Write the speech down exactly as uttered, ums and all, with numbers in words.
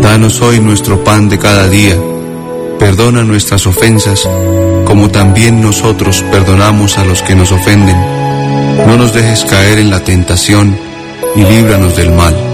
Danos hoy nuestro pan de cada día. Perdona nuestras ofensas, como también nosotros perdonamos a los que nos ofenden. No nos dejes caer en la tentación, y líbranos del mal.